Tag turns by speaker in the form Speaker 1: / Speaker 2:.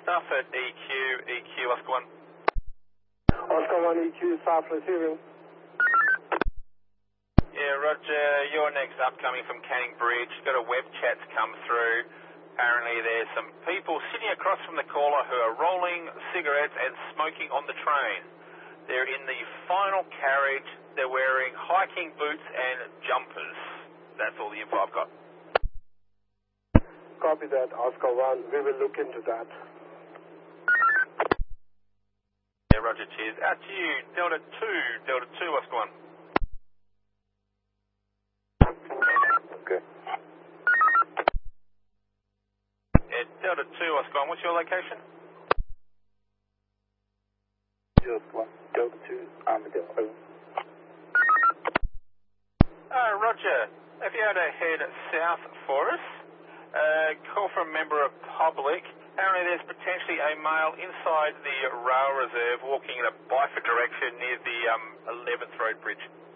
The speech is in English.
Speaker 1: South at EQ, Oscar 1.
Speaker 2: Oscar 1 EQ, South receiving.
Speaker 1: Yeah, Roger, you're next upcoming from Canning Bridge. Got a web chat's come through. Apparently there's some people sitting across from the caller who are rolling cigarettes and smoking on the train. They're in the final carriage. They're wearing hiking boots and jumpers. That's all the info I've got.
Speaker 2: Copy that, Oscar 1. We will look into that.
Speaker 1: Yeah, Roger, cheers. Out to you, Delta 2, Oscar 1.
Speaker 2: Okay.
Speaker 1: Yeah, Delta 2, Oscar 1. What's your location?
Speaker 2: Just 1, Delta 2, Armadillo. Over.
Speaker 1: Roger, if you had to head south for us, call from a member of public. Apparently there's potentially a male inside the rail reserve walking in a bifid direction near the 11th Road Bridge.